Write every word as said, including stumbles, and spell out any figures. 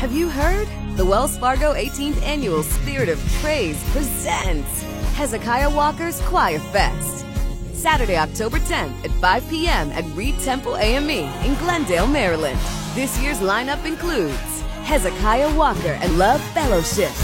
Have you heard? The Wells Fargo eighteenth Annual Spirit of Praise presents Hezekiah Walker's Choir Fest. Saturday, October tenth at five p m at Reed Temple A M E in Glendale, Maryland. This year's lineup includes Hezekiah Walker and Love Fellowship,